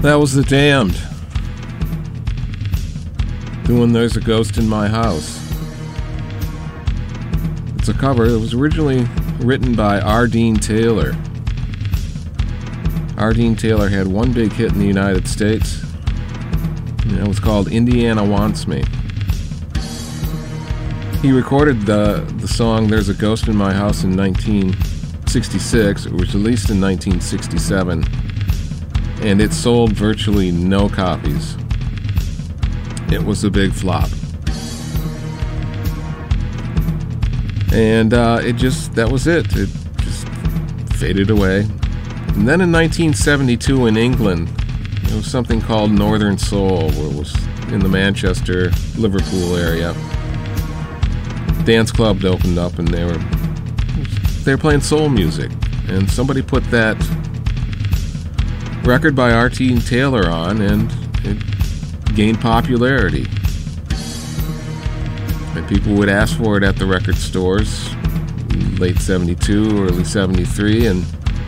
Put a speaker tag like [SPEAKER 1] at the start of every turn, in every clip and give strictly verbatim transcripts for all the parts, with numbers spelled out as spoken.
[SPEAKER 1] That was The Damned doing There's a Ghost in My House. It's a cover. It was originally written by R. Dean Taylor. R. Dean Taylor had one big hit in the United States, and it was called Indiana Wants Me. He recorded the, the song There's a Ghost in My House in nineteen sixty-six. It was released in nineteen sixty-seven. And it sold virtually no copies. It was a big flop. And uh, it just, that was it. It just faded away. And then in nineteen seventy-two in England, there was something called Northern Soul, where it was in the Manchester, Liverpool area. Dance club opened up and they were, they were playing soul music. And somebody put that record by R. Dean Taylor on, and it gained popularity. And people would ask for it at the record stores in late seventy-two, early seventy-three, and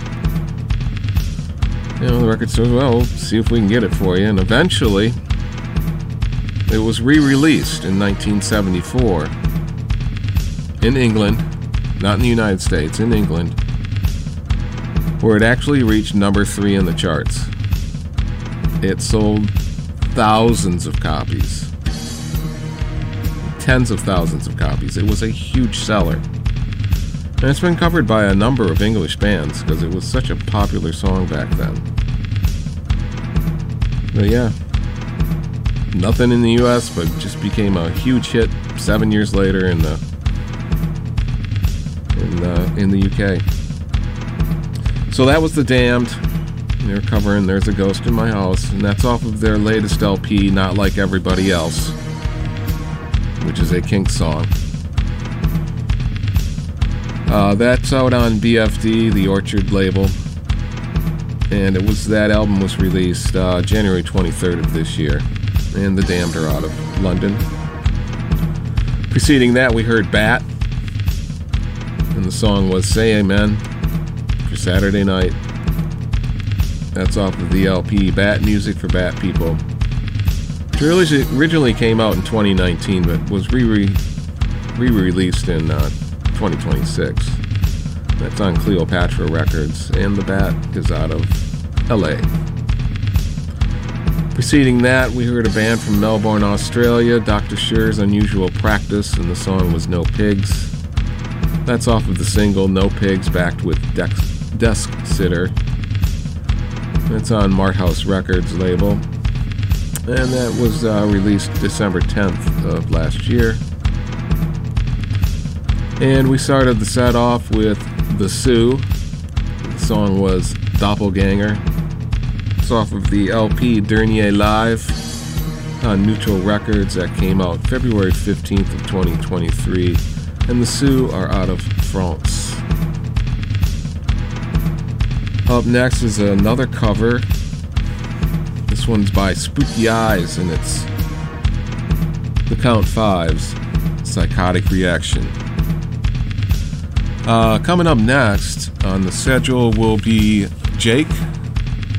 [SPEAKER 1] you know, the record stores, well, we'll see if we can get it for you. And eventually, it was re-released in nineteen seventy-four in England, not in the United States, in England, where it actually reached number three in the charts. It sold thousands of copies. Tens of thousands of copies. It was a huge seller. And it's been covered by a number of English bands because it was such a popular song back then. But yeah, nothing in the U S, but just became a huge hit seven years later in the in the, in the U K. So that was The Damned. They're covering There's a Ghost in My House, and that's off of their latest L P, Not Like Everybody Else, which is a Kinks song. Uh, that's out on B F D, the Orchard label, and it was that album was released uh, January twenty-third of this year, and The Damned are out of London. Preceding that, we heard Bat, and the song was Say Amen for Saturday Night. That's off of the L P Bat Music for Bat People. It originally came out in twenty nineteen, but was re re-released in uh, twenty twenty-six. That's on Cleopatra Records, and the Bat is out of L A. Preceding that, we heard a band from Melbourne, Australia, Doctor Scher's Unusual Practice, and the song was No Pigs. That's off of the single No Pigs, backed with Dex Desk Sitter. It's on Mart House Records label, and that was uh, released December tenth of last year. And we started the set off with The Sioux. The song was Doppelganger. It's off of the L P Dernier Live on Neutral Records that came out February fifteenth of twenty twenty-three, and The Sioux are out of France. Up next is another cover. This one's by Spooky Eyes, and it's The Count Fives, Psychotic Reaction. Uh, coming up next on the schedule will be Jake